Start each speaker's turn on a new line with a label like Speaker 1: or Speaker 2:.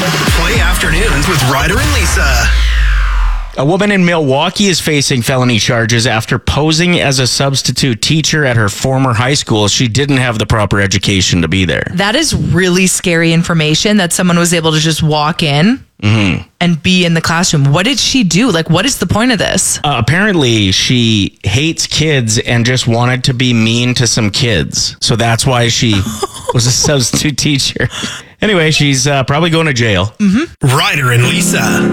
Speaker 1: Play afternoons with Ryder and Lisa.
Speaker 2: A woman in Milwaukee is facing felony charges after posing as a substitute teacher at her former high school. She didn't have the proper education to be there.
Speaker 3: That is really scary information that someone was able to just walk in and be in the classroom. What did she do? Like, what is the point of this?
Speaker 2: Apparently, she hates kids and just wanted to be mean to some kids. So that's why she was a substitute teacher. Anyway, she's probably going to jail.
Speaker 1: Ryder and Lisa.